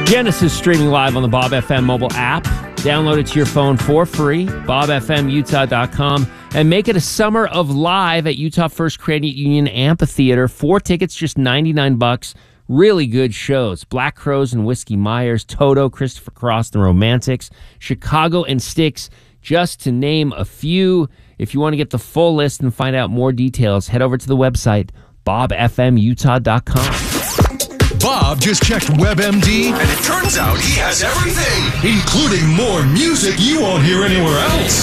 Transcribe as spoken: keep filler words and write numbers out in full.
Genesis streaming live on the Bob F M mobile app. Download it to your phone for free, bob f m utah dot com, and make it a summer of live at Utah First Credit Union Amphitheater. Four tickets, just ninety-nine bucks. Really good shows. Black Crowes and Whiskey Myers, Toto, Christopher Cross and Romantics, Chicago and Styx, just to name a few. If you want to get the full list and find out more details, head over to the website, bob f m utah dot com. Bob just checked WebMD, and it turns out he has everything, including more music you won't hear anywhere else.